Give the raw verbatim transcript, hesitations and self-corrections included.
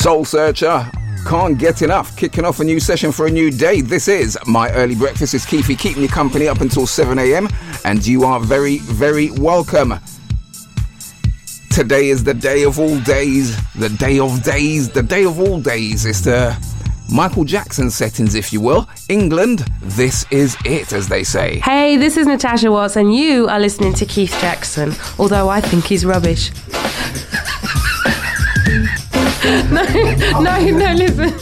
Soul Searcher, can't get enough. Kicking off a new session for a new day. This is My Early Breakfast. It's Keefy, keeping you company up until seven a.m. And you are very, very welcome. Today is the day of all days. The day of days. The day of all days. It's the Michael Jackson settings, if you will. England, this is it, as they say. Hey, this is Natasha Watts, and you are listening to Keith Jackson, although I think he's rubbish. no, no, no, listen.